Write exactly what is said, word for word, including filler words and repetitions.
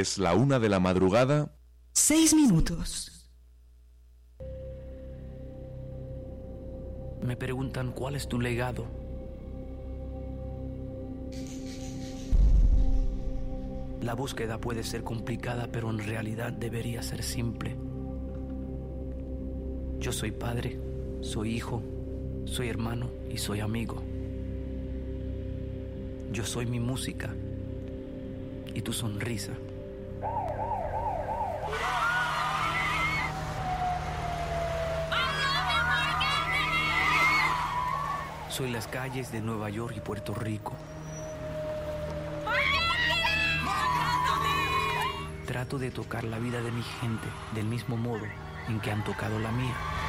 Es la una de la madrugada. Seis minutos. Me preguntan cuál es tu legado. La búsqueda puede ser complicada, pero en realidad debería ser simple. Yo soy padre, soy hijo, soy hermano y soy amigo. Yo soy mi música y tu sonrisa. Soy las calles de Nueva York y Puerto Rico. Trato de tocar la vida de mi gente del mismo modo en que han tocado la mía.